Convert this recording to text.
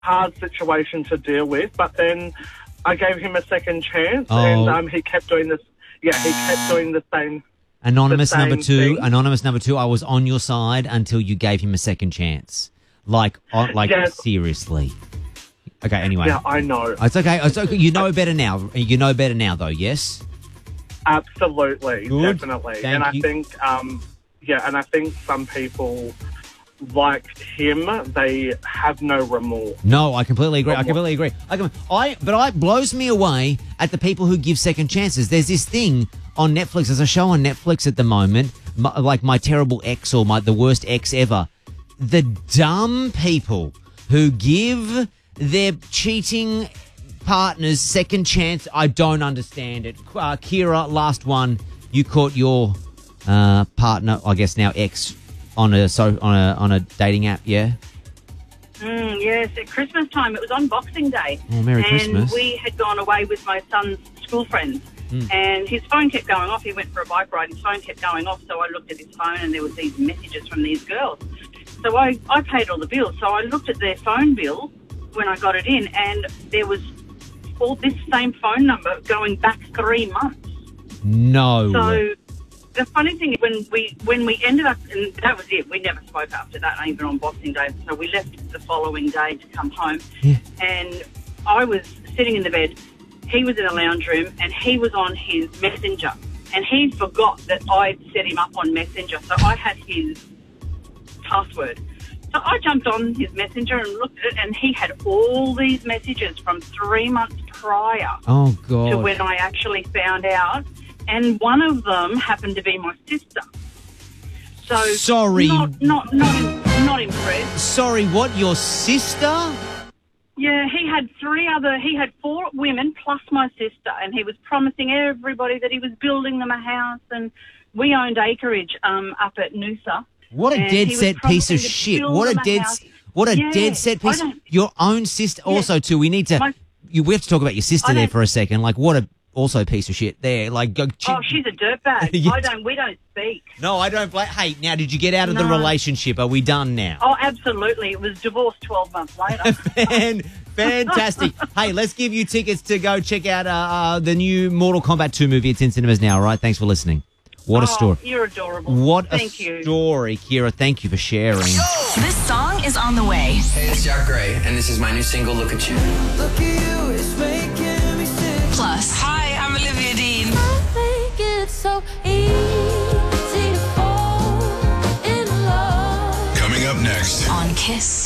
hard situation to deal with, but then I gave him a second chance, Oh. and he kept doing this. Yeah, he kept doing the same. Anonymous the same number two. thing. Anonymous number two. I was on your side until you gave him a second chance. Yes. Seriously. Okay. Anyway. Yeah, I know. It's okay. It's okay. You know better now. You know better now, though. Yes. Absolutely, Good. definitely. Thank and I you. think, and I think some people like him, they have no remorse. No, I completely agree. But it blows me away at the people who give second chances. There's this thing on Netflix. There's a show on Netflix at the moment, like My Terrible Ex or the Worst Ex Ever. The dumb people who give their cheating partners second chance. I don't understand it. Kira, last one. You caught your partner, I guess now ex, on a dating app, yeah? Yes, at Christmas time. It was on Boxing Day. Oh, Merry Christmas. And we had gone away with my son's school friends. And his phone kept going off. He went for a bike ride. His phone kept going off. So I looked at his phone and there was these messages from these girls. So I paid all the bills. So I looked at their phone bill when I got it in, and there was all this same phone number going back 3 months. No. So the funny thing is when we ended up, and that was it, we never spoke after that, even on Boxing Day. So we left the following day to come home. Yeah. And I was sitting in the bed. He was in the lounge room, and he was on his Messenger. And he forgot that I'd set him up on Messenger. So I had his password. So I jumped on his Messenger and looked at it, and he had all these messages from 3 months prior Oh, God. to when I actually found out. And one of them happened to be my sister. So Sorry. not impressed. Sorry, what? Your sister? Yeah, he had 4 women plus my sister, and he was promising everybody that he was building them a house, and we owned acreage up at Noosa. What a And dead he was set piece of promising to shit. build What a them a dead house. Yeah, dead set I piece. don't- Your own sister also too. We need to we have to talk about your sister I there don't- for a second. Like, what a also piece of shit there. Like, go Oh, she's a dirtbag. Yes. We don't speak. No, I don't blame. Hey, now did you get out of the No. relationship? Are we done now? Oh, absolutely. It was divorced 12 months later. Fantastic. Hey, let's give you tickets to go check out the new Mortal Kombat 2 movie. It's in cinemas now, all right? Thanks for listening. What a story. You're adorable. What Thank a you. story, Kira. Thank you for sharing. This song is on the way. Hey, it's Jack Gray, and this is my new single, Look at You. Look at you, it's making me sick. Plus, hi, I'm Olivia Dean. I make it so easy to fall in love. Coming up next. On Kiss.